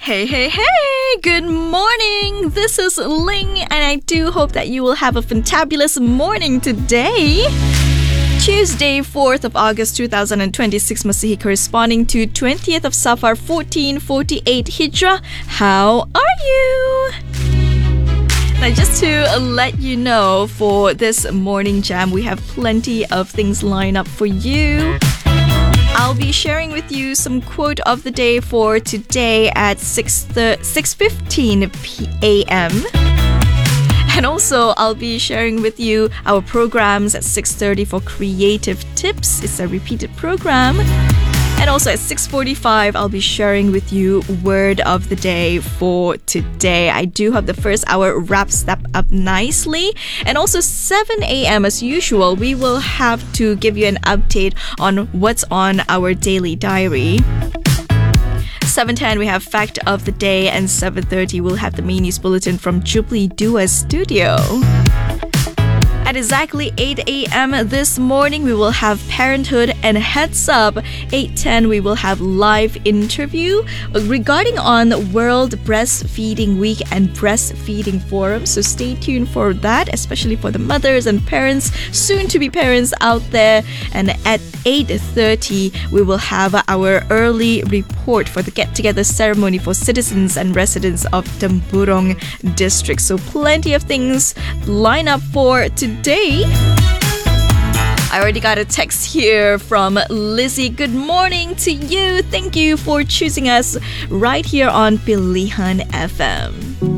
Hey, hey, hey! Good morning! This is Ling, and I do hope that you will have a fantabulous morning today. Tuesday, 4th of August 2026 Masihi, corresponding to 20th of Safar 1448 Hijrah. How are you? Now, just to let you know, for this morning jam, we have plenty of things lined up for you. I'll be sharing with you some quote of the day for today at 6:15 a.m. And also, I'll be sharing with you our programs at 6:30 for creative tips. It's a repeated program. And also at 6:45, I'll be sharing with you word of the day for today. I do have the first hour wrapped up nicely. And also 7 a.m. as usual, we will have to give you an update on what's on our daily diary. 7:10 we have fact of the day, and 7:30 we'll have the main news bulletin from Jubilee Dua Studio. At exactly 8 a.m. this morning, we will have Parenthood and Heads Up. 8:10, we will have live interview regarding on World Breastfeeding Week and Breastfeeding Forum. So stay tuned for that, especially for the mothers and parents, soon-to-be parents out there. And at 8:30, we will have our early report for the get-together ceremony for citizens and residents of Temburong District. So plenty of things line up for today. I already got a text here from Lizzie. Good morning to you. Thank you for choosing us right here on Pilihan FM.